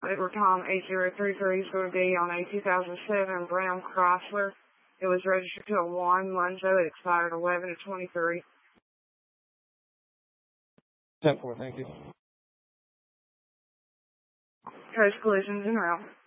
Edward Tom 8033 is going to be on a 2007 Brown Chrysler. It was registered to a 1 Monzo. It expired 11/23. 10-4, thank you. Coast Collisions en route.